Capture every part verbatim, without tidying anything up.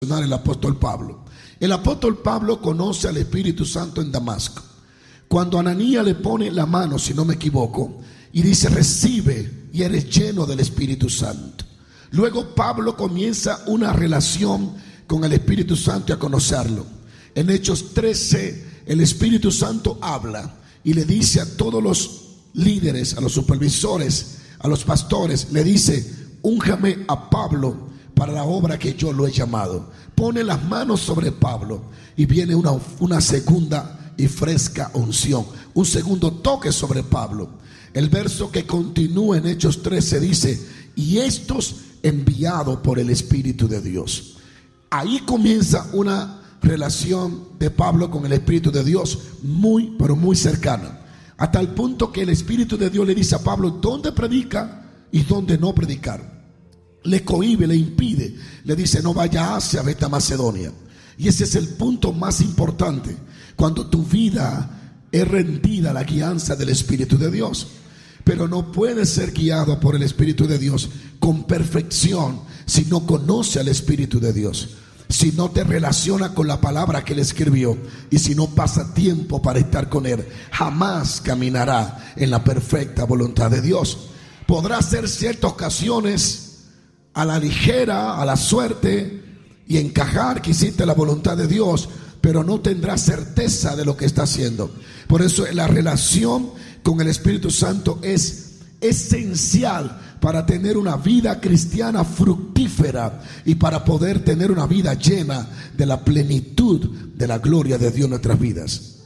el apóstol Pablo. El apóstol Pablo conoce al Espíritu Santo en Damasco. Cuando Ananías le pone la mano, si no me equivoco, y dice: recibe y eres lleno del Espíritu Santo. Luego Pablo comienza una relación con el Espíritu Santo y a conocerlo. En Hechos trece, el Espíritu Santo habla y le dice a todos los líderes, a los supervisores, a los pastores, le dice: únjame a Pablo para la obra que yo lo he llamado. Pone las manos sobre Pablo y viene una, una segunda y fresca unción, un segundo toque sobre Pablo. El verso que continúa en Hechos trece dice: y estos enviados por el Espíritu de Dios. Ahí comienza una relación de Pablo con el Espíritu de Dios muy, pero muy cercana, hasta el punto que el Espíritu de Dios le dice a Pablo dónde predica y dónde no predicar. Le cohíbe, le impide, le dice: no vaya a Asia, vete a Macedonia. Y ese es el punto más importante, cuando tu vida es rendida a la guianza del Espíritu de Dios. Pero no puedes ser guiado por el Espíritu de Dios con perfección si no conoce al Espíritu de Dios, si no te relaciona con la palabra que Él escribió y si no pasa tiempo para estar con Él. Jamás caminará en la perfecta voluntad de Dios. Podrá hacer ciertas ocasiones a la ligera, a la suerte, y encajar que hiciste la voluntad de Dios, pero no tendrá certeza de lo que está haciendo. Por eso la relación con el Espíritu Santo es esencial para tener una vida cristiana fructífera y para poder tener una vida llena de la plenitud de la gloria de Dios en nuestras vidas.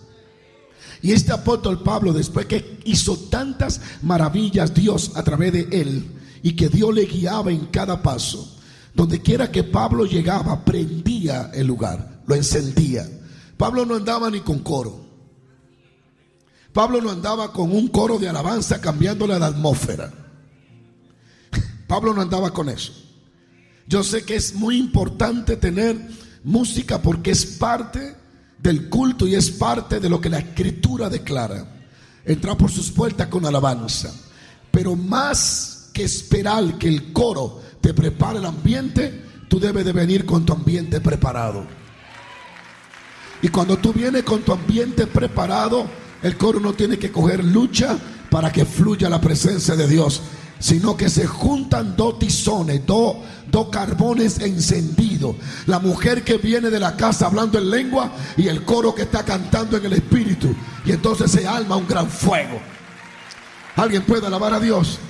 Y este apóstol Pablo, después que hizo tantas maravillas Dios a través de él, y que Dios le guiaba en cada paso, donde quiera que Pablo llegaba, prendía el lugar, lo encendía. Pablo no andaba ni con coro. Pablo no andaba con un coro de alabanza cambiándole la atmósfera. Pablo no andaba con eso. Yo sé que es muy importante tener música porque es parte del culto y es parte de lo que la Escritura declara. Entrar por sus puertas con alabanza. Pero más que esperar que el coro te prepare el ambiente, tú debes de venir con tu ambiente preparado. Y cuando tú vienes con tu ambiente preparado, el coro no tiene que coger lucha para que fluya la presencia de Dios, sino que se juntan dos tizones, dos, dos carbones encendidos. La mujer que viene de la casa hablando en lengua y el coro que está cantando en el Espíritu. Y entonces se arma un gran fuego. ¿Alguien puede alabar a Dios?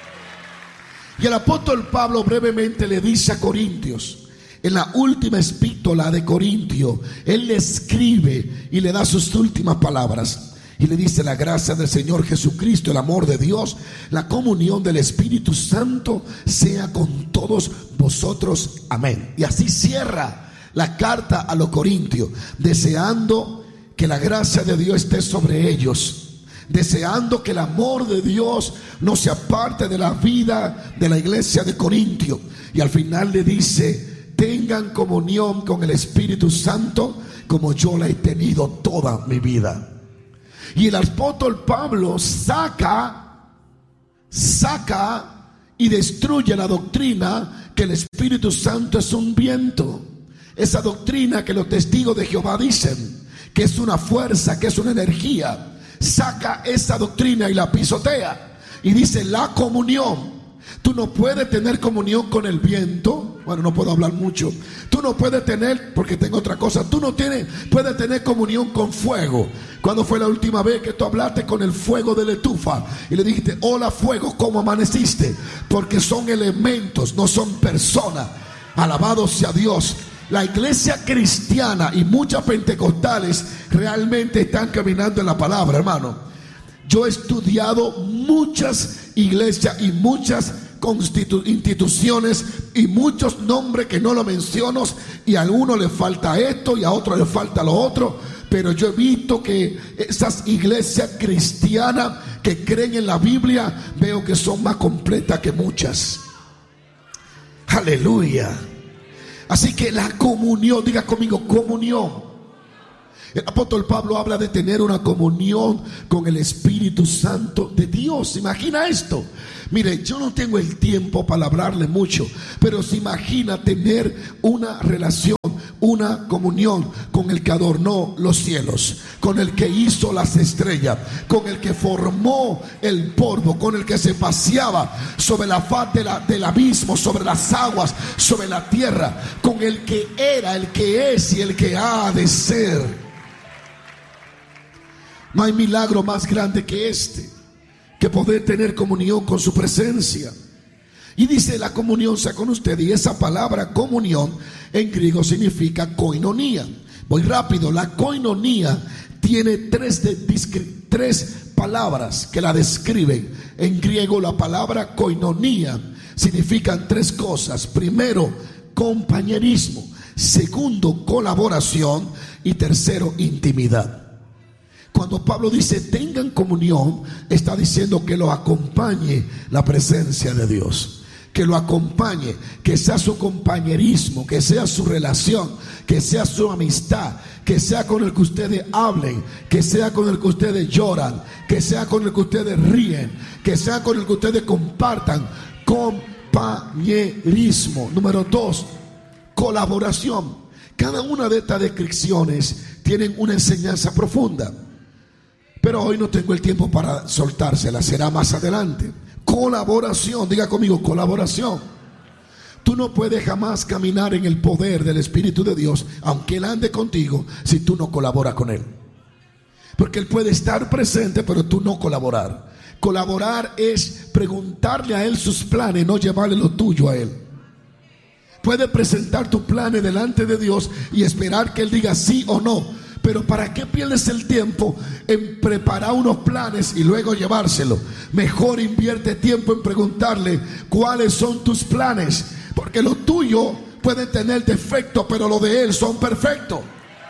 Y el apóstol Pablo brevemente le dice a Corintios, en la última epístola de Corintios, él le escribe y le da sus últimas palabras. Y le dice: la gracia del Señor Jesucristo, el amor de Dios, la comunión del Espíritu Santo sea con todos vosotros. Amén. Y así cierra la carta a los Corintios, deseando que la gracia de Dios esté sobre ellos, deseando que el amor de Dios no se aparte de la vida de la iglesia de Corintio. Y al final le dice: tengan comunión con el Espíritu Santo como yo la he tenido toda mi vida. Y el apóstol Pablo saca saca y destruye la doctrina que el Espíritu Santo es un viento. Esa doctrina que los testigos de Jehová dicen que es una fuerza, que es una energía. Saca esa doctrina y la pisotea y dice: la comunión. Tú no puedes tener comunión con el viento. Bueno, no puedo hablar mucho. Tú no puedes tener, porque tengo otra cosa, tú no tienes, puedes tener comunión con fuego. ¿Cuándo fue la última vez que tú hablaste con el fuego de la estufa y le dijiste: hola fuego, ¿cómo amaneciste? Porque son elementos, no son personas. Alabado sea Dios. La iglesia cristiana y muchas pentecostales realmente están caminando en la palabra, hermano. Yo he estudiado muchas iglesias y muchas constitu- instituciones y muchos nombres que no lo menciono, y a alguno le falta esto y a otro le falta lo otro, pero yo he visto que esas iglesias cristianas que creen en la Biblia, veo que son más completas que muchas. Aleluya. Así que la comunión, diga conmigo, comunión. El apóstol Pablo habla de tener una comunión con el Espíritu Santo de Dios. Imagina esto. Mire, yo no tengo el tiempo para hablarle mucho, pero se imagina tener una relación una comunión con el que adornó los cielos, con el que hizo las estrellas, con el que formó el polvo, con el que se paseaba sobre la faz de la, del abismo, sobre las aguas, sobre la tierra, con el que era, el que es y el que ha de ser. No hay milagro más grande que este, que poder tener comunión con su presencia. Y dice, la comunión sea con usted. Y esa palabra comunión en griego significa koinonía. Voy rápido. La koinonía tiene tres, de, tres palabras que la describen. En griego la palabra koinonía significan tres cosas. Primero, compañerismo. Segundo, colaboración. Y tercero, intimidad. Cuando Pablo dice tengan comunión, está diciendo que lo acompañe la presencia de Dios. Que lo acompañe, que sea su compañerismo, que sea su relación, que sea su amistad, que sea con el que ustedes hablen, que sea con el que ustedes lloran, que sea con el que ustedes ríen, que sea con el que ustedes compartan. Compañerismo. Número dos, colaboración. Cada una de estas descripciones tienen una enseñanza profunda, pero hoy no tengo el tiempo para soltársela, será más adelante. Colaboración, diga conmigo, colaboración. Tú no puedes jamás caminar en el poder del Espíritu de Dios, aunque Él ande contigo, si tú no colaboras con Él. Porque Él puede estar presente, pero tú no colaborar. Colaborar es preguntarle a Él sus planes, no llevarle lo tuyo a Él. Puedes presentar tus planes delante de Dios y esperar que Él diga sí o no. Pero ¿para qué pierdes el tiempo en preparar unos planes y luego llevárselo? Mejor invierte tiempo en preguntarle cuáles son tus planes, porque lo tuyo puede tener defectos, pero lo de Él son perfectos.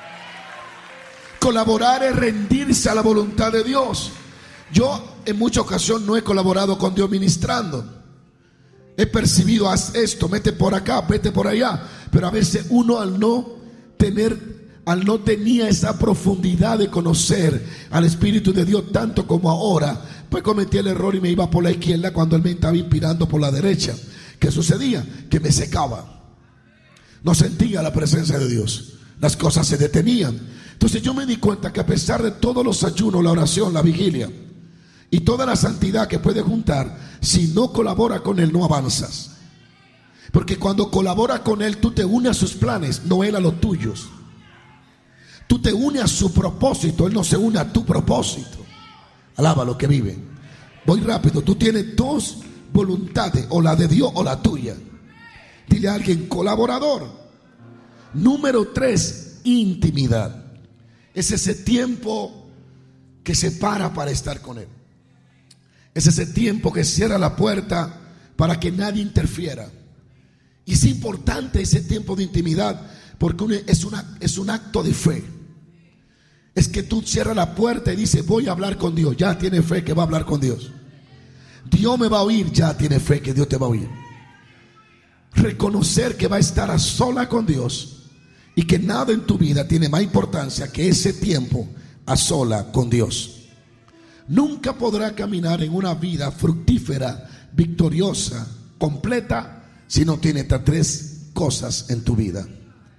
Colaborar es rendirse a la voluntad de Dios. Yo en muchas ocasiones no he colaborado con Dios ministrando. He percibido, haz esto, mete por acá, vete por allá. Pero a veces uno al no tener Al no tenía esa profundidad de conocer al Espíritu de Dios tanto como ahora, pues cometí el error y me iba por la izquierda cuando Él me estaba inspirando por la derecha. ¿Qué sucedía? Que me secaba. No sentía la presencia de Dios. Las cosas se detenían. Entonces yo me di cuenta que a pesar de todos los ayunos, la oración, la vigilia y toda la santidad que puedes juntar, si no colabora con Él no avanzas. Porque cuando colabora con Él tú te unes a sus planes, no Él a los tuyos. Tú te unes a su propósito, Él no se une a tu propósito. Alaba lo que vive. Voy rápido. Tú tienes dos voluntades, o la de Dios o la tuya. Dile a alguien, colaborador. Número tres, intimidad. Es ese tiempo que se para para estar con Él. Es ese tiempo que cierra la puerta para que nadie interfiera. Y es importante ese tiempo de intimidad, porque es, una, es un acto de fe. Es que tú cierras la puerta y dices, voy a hablar con Dios. Ya tienes fe que va a hablar con Dios. Dios me va a oír. Ya tienes fe que Dios te va a oír. Reconocer que va a estar a sola con Dios y que nada en tu vida tiene más importancia que ese tiempo a sola con Dios. Nunca podrá caminar en una vida fructífera, victoriosa, completa, si no tiene estas tres cosas en tu vida: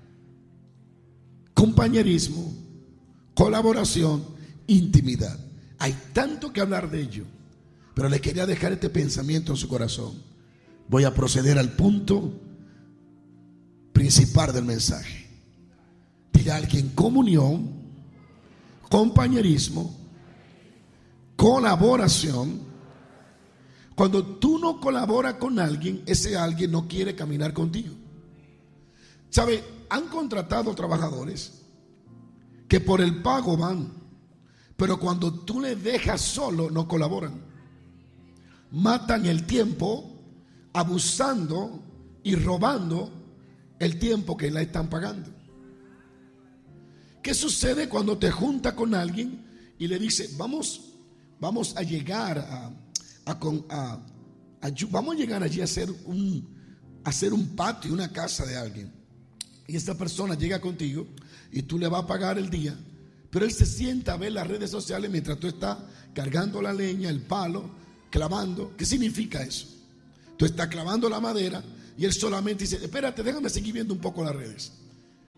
compañerismo, colaboración, intimidad. Hay tanto que hablar de ello, pero le quería dejar este pensamiento en su corazón. Voy a proceder al punto principal del mensaje. Dile a alguien: comunión, compañerismo, colaboración. Cuando tú no colaboras con alguien, ese alguien no quiere caminar contigo. ¿Sabe? Han contratado trabajadores que por el pago van, pero cuando tú les dejas solo no colaboran. Matan el tiempo abusando y robando el tiempo que le están pagando. ¿Qué sucede cuando te juntas con alguien y le dices, vamos, vamos a llegar a, a, a, a vamos a llegar allí a hacer un, a hacer un patio, una casa de alguien? Y esta persona llega contigo y tú le vas a pagar el día, pero él se sienta a ver las redes sociales mientras tú estás cargando la leña, el palo, clavando. ¿Qué significa eso? Tú estás clavando la madera y él solamente dice, espérate, déjame seguir viendo un poco las redes.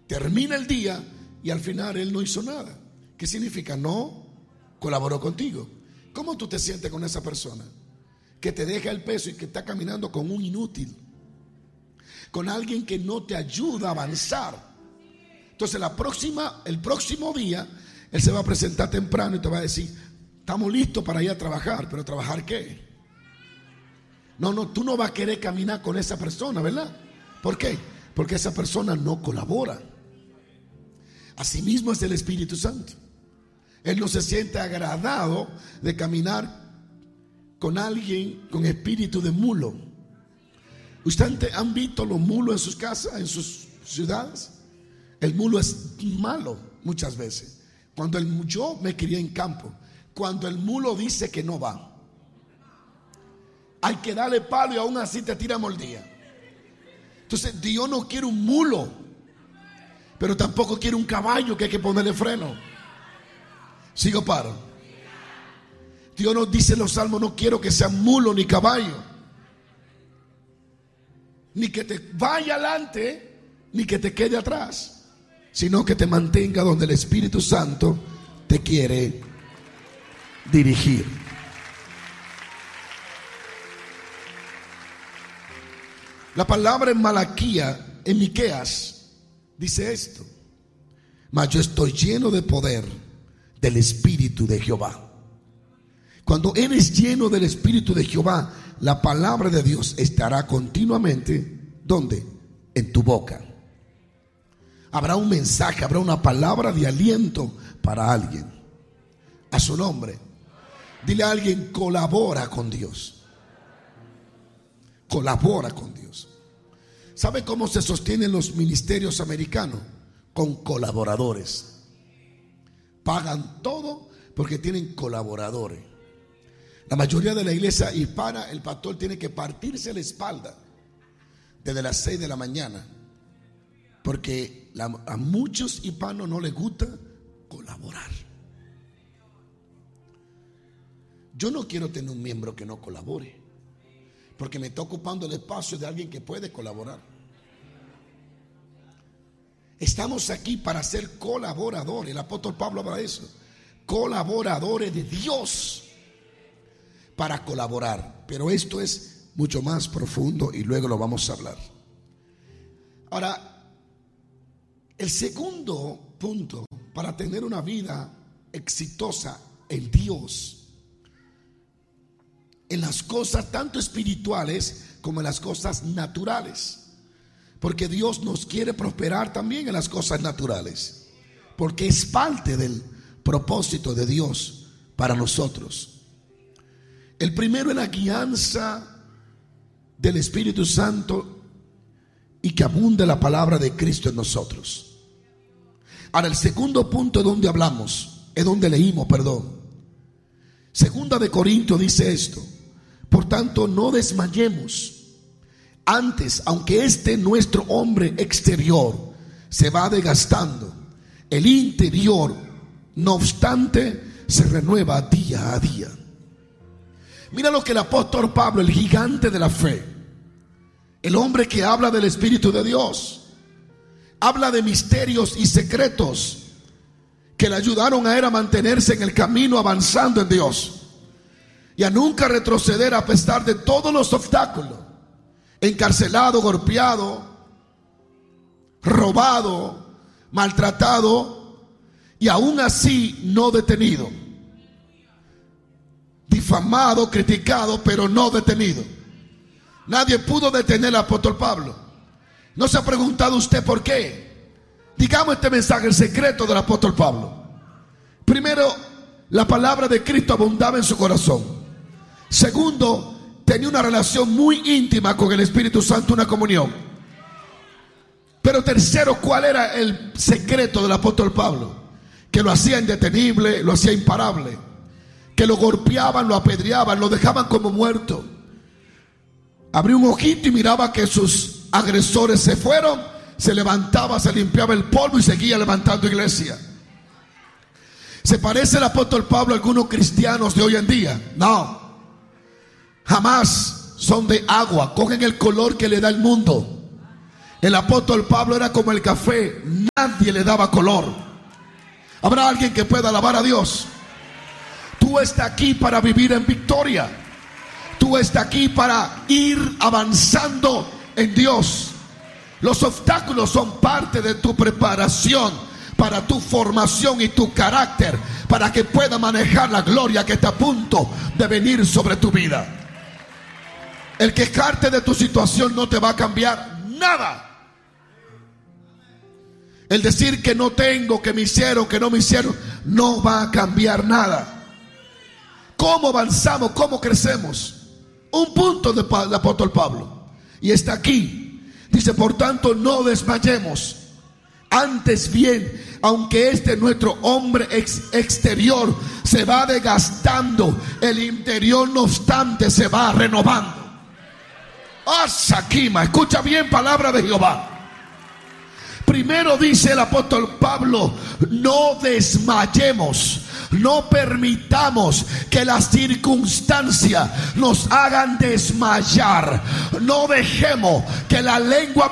termina el día y al final él no hizo nada. ¿Qué significa? No colaboró contigo. ¿Cómo tú te sientes con esa persona que te deja el peso y que está caminando con un inútil, con alguien que no te ayuda a avanzar? Entonces la próxima, el próximo día él se va a presentar temprano y te va a decir: estamos listos para ir a trabajar. ¿Pero trabajar qué? No, no, tú no vas a querer caminar con esa persona, ¿verdad? ¿Por qué? Porque esa persona no colabora. Asimismo es el Espíritu Santo. Él no se siente agradado de caminar con alguien con espíritu de mulo. ¿Ustedes han visto los mulos en sus casas, en sus ciudades? El mulo es malo muchas veces. Cuando el, yo me crié en campo, cuando el mulo dice que no va, hay que darle palo y aún así te tira mordida. Entonces Dios no quiere un mulo, pero tampoco quiere un caballo que hay que ponerle freno. Sigo paro. Dios nos dice en los salmos: no quiero que sea mulo ni caballo, ni que te vaya adelante ni que te quede atrás, sino que te mantenga donde el Espíritu Santo te quiere dirigir. La palabra en Malaquía, en Miqueas, dice esto: mas yo estoy lleno de poder del Espíritu de Jehová. Cuando eres lleno del Espíritu de Jehová, la palabra de Dios estará continuamente, ¿dónde? En tu boca. Habrá un mensaje, habrá una palabra de aliento para alguien. A su nombre. Dile a alguien: colabora con Dios. Colabora con Dios. ¿Sabe cómo se sostienen los ministerios americanos? Con colaboradores. Pagan todo porque tienen colaboradores. La mayoría de la iglesia hispana, el pastor tiene que partirse la espalda desde las seis de la mañana, porque la, a muchos hispanos no les gusta colaborar. Yo no quiero tener un miembro que no colabore, porque me está ocupando el espacio de alguien que puede colaborar. Estamos aquí para ser colaboradores. El apóstol Pablo habla de eso. Colaboradores de Dios para colaborar. Pero esto es mucho más profundo y luego lo vamos a hablar. Ahora, el segundo punto para tener una vida exitosa en Dios, en las cosas tanto espirituales como en las cosas naturales. Porque Dios nos quiere prosperar también en las cosas naturales, porque es parte del propósito de Dios para nosotros. El primero es la guianza del Espíritu Santo y que abunde la palabra de Cristo en nosotros. Ahora, el segundo punto donde hablamos, es donde leímos, perdón. Segunda de Corintios dice esto: por tanto, no desmayemos. Antes, aunque este nuestro hombre exterior se va desgastando, el interior, no obstante, se renueva día a día. Mira lo que el apóstol Pablo, el gigante de la fe, el hombre que habla del Espíritu de Dios, habla de misterios y secretos que le ayudaron a él a mantenerse en el camino avanzando en Dios y a nunca retroceder a pesar de todos los obstáculos. Encarcelado, golpeado, robado, maltratado y aún así no detenido. Difamado, criticado, pero no detenido. Nadie pudo detener al apóstol Pablo. ¿No se ha preguntado usted por qué? Digamos este mensaje, el secreto del apóstol Pablo. Primero, la palabra de Cristo abundaba en su corazón. Segundo, tenía una relación muy íntima con el Espíritu Santo, una comunión. Pero tercero, ¿cuál era el secreto del apóstol Pablo? Que lo hacía indetenible, lo hacía imparable, que lo golpeaban, lo apedreaban, lo dejaban como muerto. Abría un ojito y miraba que sus agresores se fueron, se levantaba, se limpiaba el polvo y seguía levantando iglesia. ¿Se parece el apóstol Pablo a algunos cristianos de hoy en día? No. Jamás. Son de agua, cogen el color que le da el mundo. El apóstol Pablo era como el café, nadie le daba color. ¿Habrá alguien que pueda alabar a Dios? Tú estás aquí para vivir en victoria. Tú estás aquí para ir avanzando en Dios. Los obstáculos son parte de tu preparación para tu formación y tu carácter, para que pueda manejar la gloria que está a punto de venir sobre tu vida. El quejarte de tu situación no te va a cambiar nada. El decir que no tengo, que me hicieron, que no me hicieron, no va a cambiar nada. ¿Cómo avanzamos? ¿Cómo crecemos? Un punto de el apóstol Pablo. Y está aquí. Dice, por tanto, no desmayemos. Antes bien, aunque este nuestro hombre ex exterior se va desgastando, el interior no obstante se va renovando. Ah, Saquima, escucha bien palabra de Jehová. Primero dice el apóstol Pablo, no desmayemos. No permitamos que las circunstancias nos hagan desmayar. No dejemos que la lengua